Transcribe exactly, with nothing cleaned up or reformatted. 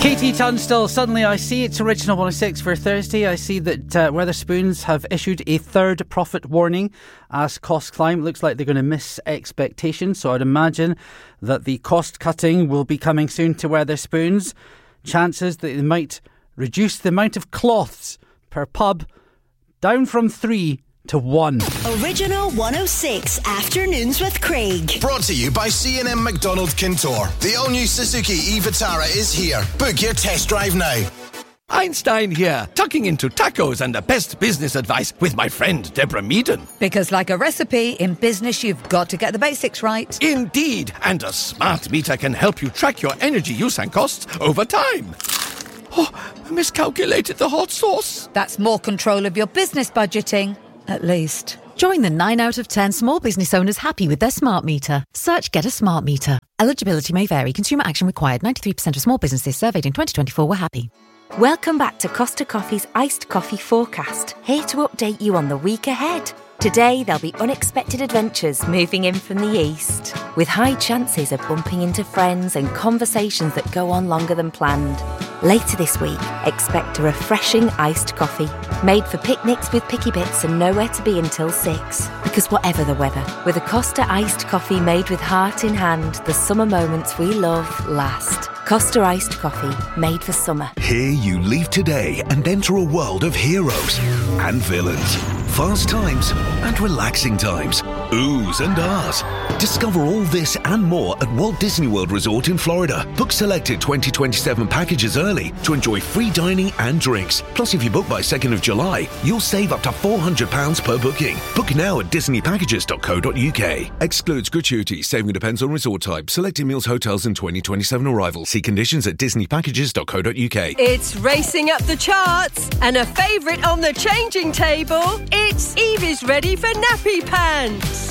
Katie Tunstall, Suddenly I See. It's Original one oh six for Thursday. I see that uh, Wetherspoons have issued a third profit warning as costs climb. Looks like they're going to miss expectations, so I'd imagine that the cost cutting will be coming soon to Wetherspoons. Chances that they might reduce the amount of cloths per pub down from three to one. Original one oh six Afternoons with Craig. Brought to you by C and M Macdonald Kintor. The all-new Suzuki e-Vitara is here. Book your test drive now. Einstein here, tucking into tacos and the best business advice with my friend Deborah Meaden. Because like a recipe, in business you've got to get the basics right. Indeed, and a smart meter can help you track your energy use and costs over time. Oh, I miscalculated the hot sauce. That's more control of your business budgeting, at least. Join the nine out of ten small business owners happy with their smart meter. Search Get a Smart Meter. Eligibility may vary. Consumer action required. ninety-three percent of small businesses surveyed in twenty twenty-four were happy. Welcome back to Costa Coffee's Iced Coffee Forecast, here to update you on the week ahead. Today, there'll be unexpected adventures moving in from the east, with high chances of bumping into friends and conversations that go on longer than planned. Later this week, expect a refreshing iced coffee, made for picnics with picky bits and nowhere to be until six. Because whatever the weather, with a Costa iced coffee made with heart in hand, the summer moments we love last. Costa iced coffee, made for summer. Here you leave today and enter a world of heroes and villains, fast times and relaxing times, oohs and ahs. Discover all this and more at Walt Disney World Resort in Florida. Book selected twenty twenty-seven packages early to enjoy free dining and drinks. Plus, if you book by second of July, you'll save up to four hundred pounds per booking. Book now at disney packages dot co dot uk. Excludes gratuity. Saving depends on resort type. Selected meals, hotels and twenty twenty-seven arrivals. See conditions at disney packages dot co dot uk. It's racing up the charts and a favourite on the changing table. It's Evie's ready for nappy pants.